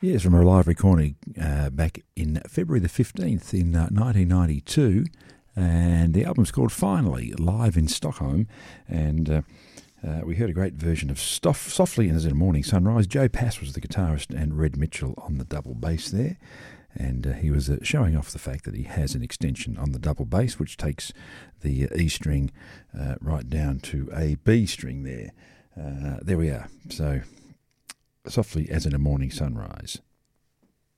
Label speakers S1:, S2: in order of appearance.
S1: Yes, from a live recording back in February the 15th in 1992. And the album's called Finally, live in Stockholm. And we heard a great version of Softly as in a Morning Sunrise. Joe Pass was the guitarist and Red Mitchell on the double bass there. And he was showing off the fact that he has an extension on the double bass, which takes the E string right down to a B string there. There we are. So, Softly as in a Morning Sunrise.